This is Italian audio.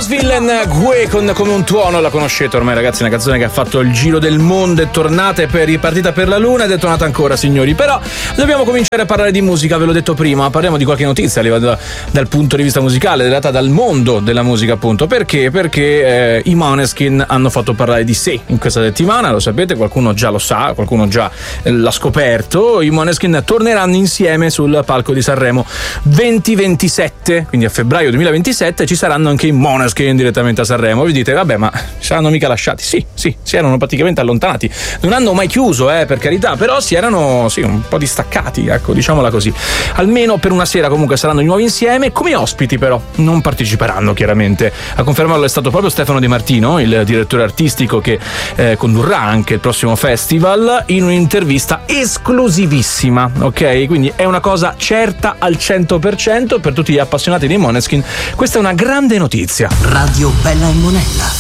Roseville Gue con Come un tuono, la conoscete ormai ragazzi, una canzone che ha fatto il giro del mondo, è tornata e poi è ripartita per la luna ed è tornata ancora, signori. Però dobbiamo cominciare a parlare di musica, ve l'ho detto prima, parliamo di qualche notizia dal punto di vista musicale, data dal mondo della musica appunto. Perché? Perché i Måneskin hanno fatto parlare di sé in questa settimana, lo sapete, qualcuno già lo sa, qualcuno già l'ha scoperto. I Måneskin torneranno insieme sul palco di Sanremo 2027, quindi a febbraio 2027 ci saranno anche i Måneskin direttamente a Sanremo. Vi dite, vabbè, ma si saranno mica lasciati? Sì, si erano praticamente allontanati, non hanno mai chiuso, per carità, però si erano un po' distaccati, ecco, diciamola così. Almeno per una sera comunque saranno di nuovo insieme, come ospiti però, non parteciperanno chiaramente. A confermarlo è stato proprio Stefano De Martino, il direttore artistico che condurrà anche il prossimo festival, in un'intervista esclusivissima, ok? Quindi è una cosa certa al 100% per tutti gli appassionati dei Måneskin. Questa è una grande notizia. Radio Bella e Monella.